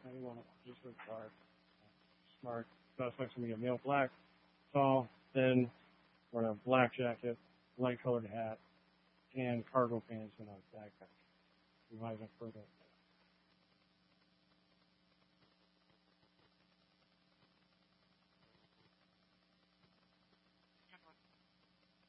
Anyone just look dark, smart. Suspects gonna be a male, black, tall, thin, wearing a black jacket, light colored hat, and cargo pants and a backpack. Revising further.